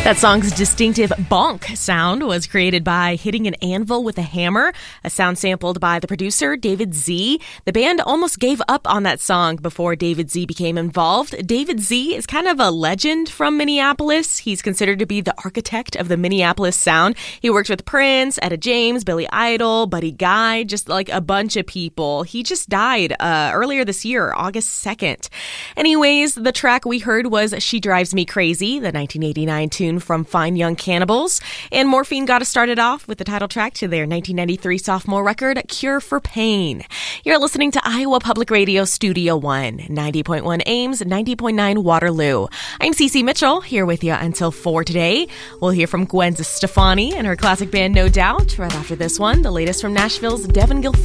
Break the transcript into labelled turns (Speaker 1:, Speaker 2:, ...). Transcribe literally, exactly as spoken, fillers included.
Speaker 1: That song's distinctive bonk sound was created by hitting an anvil with a hammer, a sound sampled by the producer, David Z. The band almost gave up on that song before David Z became involved. David Z is kind of a legend from Minneapolis. He's considered to be the architect of the Minneapolis sound. He worked with Prince, Etta James, Billy Idol, Buddy Guy, just like a bunch of people. He just died uh, earlier this year, August second. Anyways, the track we heard was She Drives Me Crazy, the nineteen eighty-nine tune from Fine Young Cannibals. And Morphine got us started off with the title track to their nineteen ninety-three sophomore record, Cure for Pain. You're listening to Iowa Public Radio Studio One, ninety point one Ames, ninety point nine Waterloo. I'm Cece Mitchell, here with you until four today. We'll hear from Gwen Stefani and her classic band No Doubt. Right after this one, the latest from Nashville's Devin Gilfillan.